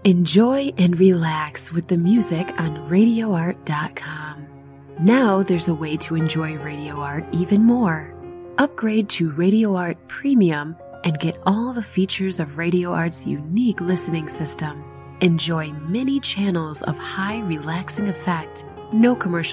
Enjoy and relax with the music on RadioArt.com. Now there's a way to enjoy Radio Art even more. Upgrade to Radio Art Premium and get all the features of Radio Art's unique listening system. Enjoy many channels of high relaxing effect, no commercial